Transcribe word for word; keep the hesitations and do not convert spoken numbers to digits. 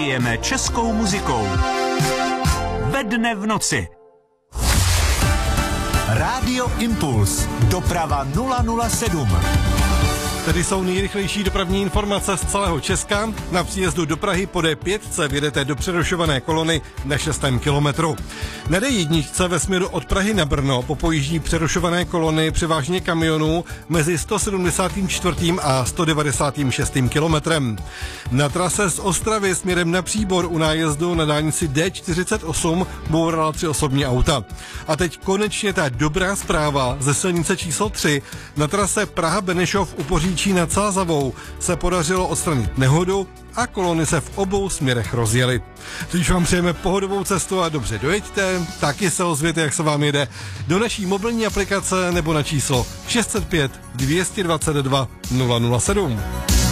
Žijeme českou muzikou. Ve dne v noci. Rádio Impuls. Doprava nula nula sedm. Tady jsou nejrychlejší dopravní informace z celého Česka. Na příjezdu do Prahy po D pět vyjedete do přerušované kolony na šestém kilometru. Na D jedna ve směru od Prahy na Brno popojíždí přerušované kolony převážně kamionů mezi sto sedmdesát čtyři a sto devadesát šest kilometrem. Na trase z Ostravy směrem na Příbor u nájezdu na dálnici D čtyřicet osm bourala tři osobní auta. A teď konečně ta dobrá zpráva ze silnice číslo tři. Na trase Praha-Benešov u Poříčí nad Sázavou se podařilo odstranit nehodu a kolony se v obou směrech rozjely. Když vám přejeme pohodovou cestu a dobře dojeďte, taky se ozvěte, jak se vám jede, do naší mobilní aplikace nebo na číslo šest set pět dvě dvacet dva nula nula sedm.